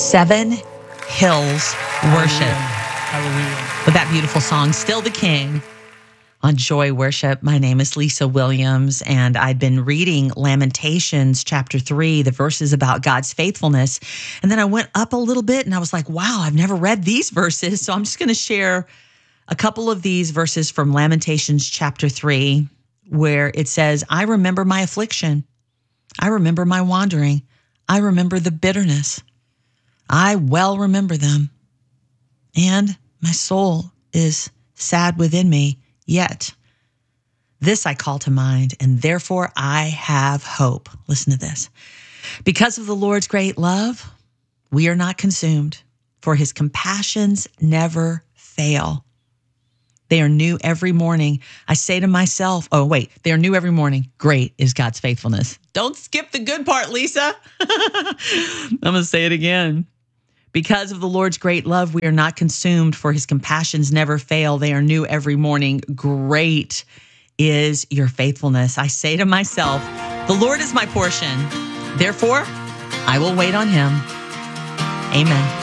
Seven Hills Worship. Hallelujah. With that beautiful song, Still the King, on Joy Worship. My name is Lisa Williams, and I've been reading Lamentations chapter 3, the verses about God's faithfulness. And then I went up a little bit and I was like, wow, I've never read these verses. So I'm just going to share a couple of these verses from Lamentations chapter 3, where it says, I remember my affliction. I remember my wandering. I remember the bitterness. I well remember them. And my soul is sad within me. Yet, this I call to mind, and therefore I have hope. Listen to this. Because of the Lord's great love, we are not consumed, for his compassions never fail. They are new every morning. I say to myself, they are new every morning. Great is God's faithfulness. Don't skip the good part, Lisa. I'm going to say it again. Because of the Lord's great love, we are not consumed, for his compassions never fail. They are new every morning. Great is your faithfulness. I say to myself, the Lord is my portion. Therefore, I will wait on him. Amen.